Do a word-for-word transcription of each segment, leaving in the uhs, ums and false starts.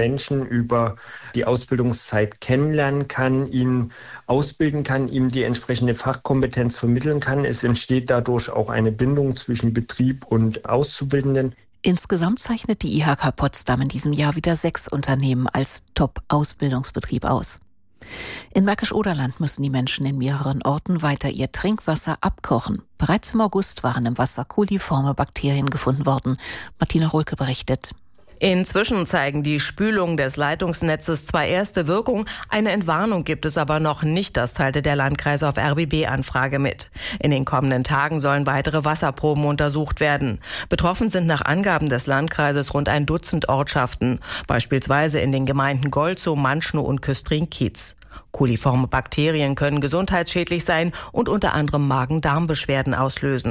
Menschen über die Ausbildungszeit kennenlernen kann, ihn ausbilden kann, ihm die entsprechende Fachkompetenz vermitteln kann. Es entsteht dadurch auch eine Bindung zwischen Betrieb und Auszubildenden. Insgesamt zeichnet die I H K Potsdam in diesem Jahr wieder sechs Unternehmen als Top-Ausbildungsbetrieb aus. In Märkisch-Oderland müssen die Menschen in mehreren Orten weiter ihr Trinkwasser abkochen. Bereits im August waren im Wasser coliforme Bakterien gefunden worden. Martina Rohlke berichtet. Inzwischen zeigen die Spülungen des Leitungsnetzes zwar erste Wirkung, eine Entwarnung gibt es aber noch nicht, das teilte der Landkreis auf R B B-Anfrage mit. In den kommenden Tagen sollen weitere Wasserproben untersucht werden. Betroffen sind nach Angaben des Landkreises rund ein Dutzend Ortschaften, beispielsweise in den Gemeinden Golzow, Manschnow und Küstrin-Kietz. Coliforme Bakterien können gesundheitsschädlich sein und unter anderem Magen-Darm-Beschwerden auslösen.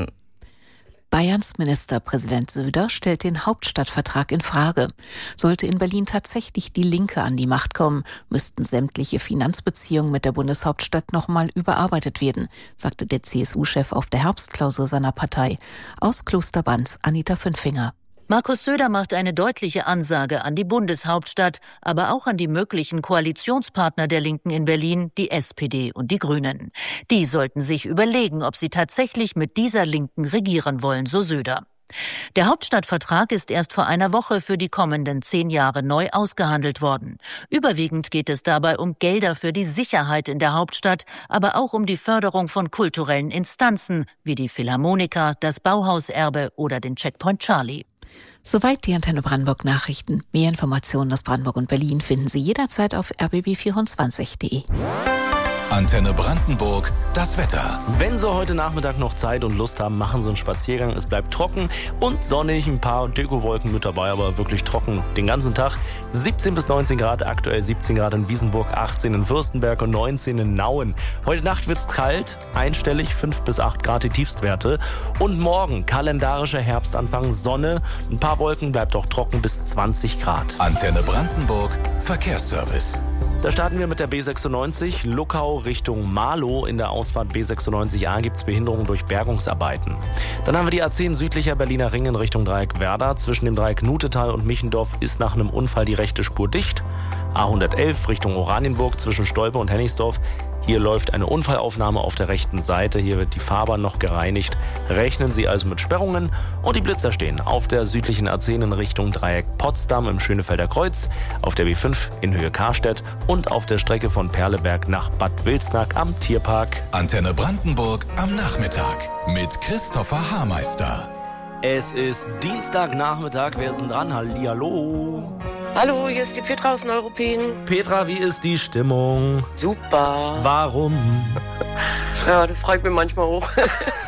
Bayerns Ministerpräsident Söder stellt den Hauptstadtvertrag in Frage. Sollte in Berlin tatsächlich die Linke an die Macht kommen, müssten sämtliche Finanzbeziehungen mit der Bundeshauptstadt nochmal überarbeitet werden, sagte der C S U-Chef auf der Herbstklausur seiner Partei. Aus Klosterbanz Anita Fünfinger. Markus Söder macht eine deutliche Ansage an die Bundeshauptstadt, aber auch an die möglichen Koalitionspartner der Linken in Berlin, die S P D und die Grünen. Die sollten sich überlegen, ob sie tatsächlich mit dieser Linken regieren wollen, so Söder. Der Hauptstadtvertrag ist erst vor einer Woche für die kommenden zehn Jahre neu ausgehandelt worden. Überwiegend geht es dabei um Gelder für die Sicherheit in der Hauptstadt, aber auch um die Förderung von kulturellen Instanzen wie die Philharmoniker, das Bauhauserbe oder den Checkpoint Charlie. Soweit die Antenne Brandenburg Nachrichten. Mehr Informationen aus Brandenburg und Berlin finden Sie jederzeit auf r b b vierundzwanzig punkt d e. Antenne Brandenburg, das Wetter. Wenn Sie heute Nachmittag noch Zeit und Lust haben, machen Sie einen Spaziergang. Es bleibt trocken und sonnig, ein paar Dekowolken mit dabei, aber wirklich trocken den ganzen Tag. siebzehn bis neunzehn Grad, aktuell siebzehn Grad in Wiesenburg, achtzehn in Fürstenberg und neunzehn in Nauen. Heute Nacht wird's kalt, einstellig, fünf bis acht Grad die Tiefstwerte. Und morgen kalendarischer Herbstanfang, Sonne, ein paar Wolken, bleibt auch trocken bis zwanzig Grad. Antenne Brandenburg, Verkehrsservice. Da starten wir mit der B sechsundneunzig, Luckau Richtung Marlow. In der Ausfahrt B sechsundneunzig A gibt es Behinderungen durch Bergungsarbeiten. Dann haben wir die A zehn südlicher Berliner Ring in Richtung Dreieck Werder. Zwischen dem Dreieck Nutetal und Michendorf ist nach einem Unfall die rechte Spur dicht. A hundertelf Richtung Oranienburg zwischen Stolpe und Hennigsdorf. Hier läuft eine Unfallaufnahme auf der rechten Seite. Hier wird die Fahrbahn noch gereinigt. Rechnen Sie also mit Sperrungen. Und die Blitzer stehen auf der südlichen A zehn in Richtung Dreieck Potsdam im Schönefelder Kreuz, auf der B fünf in Höhe Karstedt und auf der Strecke von Perleberg nach Bad Wilsnack am Tierpark. Antenne Brandenburg am Nachmittag mit Christopher Haarmeister. Es ist Dienstagnachmittag. Wer ist denn dran? Hallihallo. Hallo, hier ist die Petra aus Neuruppin. Petra, wie ist die Stimmung? Super. Warum? Ja, das freut mich manchmal auch.